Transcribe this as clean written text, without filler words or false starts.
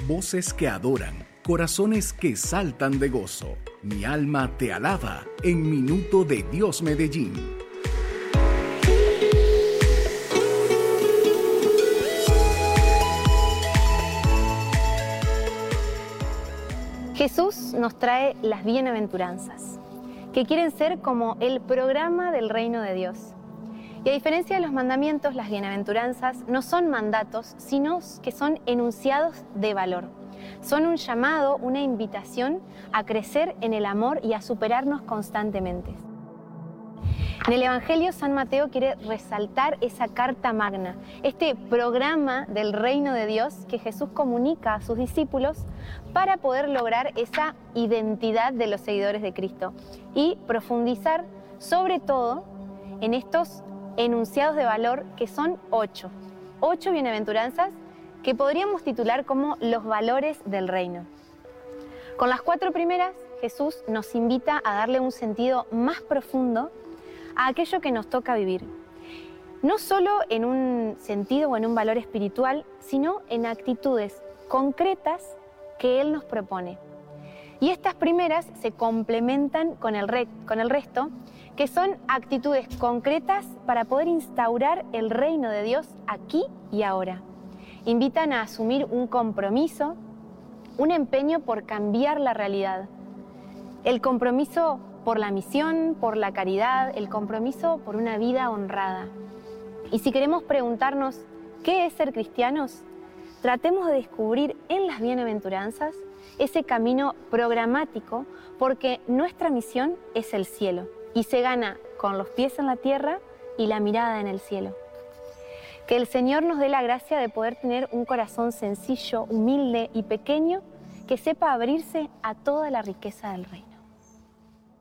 Voces que adoran, corazones que saltan de gozo. Mi alma te alaba en Minuto de Dios Medellín. Jesús nos trae las bienaventuranzas, que quieren ser como el programa del reino de Dios. Y a diferencia de los mandamientos, las bienaventuranzas no son mandatos, sino que son enunciados de valor. Son un llamado, una invitación a crecer en el amor y a superarnos constantemente. En el Evangelio, San Mateo quiere resaltar esa carta magna, este programa del reino de Dios que Jesús comunica a sus discípulos para poder lograr esa identidad de los seguidores de Cristo y profundizar sobre todo en estos enunciados de valor que son 8 bienaventuranzas que podríamos titular como los valores del reino. Con las 4 primeras, Jesús nos invita a darle un sentido más profundo a aquello que nos toca vivir. No solo en un sentido o en un valor espiritual, sino en actitudes concretas que Él nos propone. Y estas primeras se complementan con el resto, que son actitudes concretas para poder instaurar el reino de Dios aquí y ahora. Invitan a asumir un compromiso, un empeño por cambiar la realidad. El compromiso por la misión, por la caridad, el compromiso por una vida honrada. Y si queremos preguntarnos qué es ser cristianos, tratemos de descubrir en las bienaventuranzas ese camino programático, porque nuestra misión es el cielo y se gana con los pies en la tierra y la mirada en el cielo. Que el Señor nos dé la gracia de poder tener un corazón sencillo, humilde y pequeño que sepa abrirse a toda la riqueza del reino.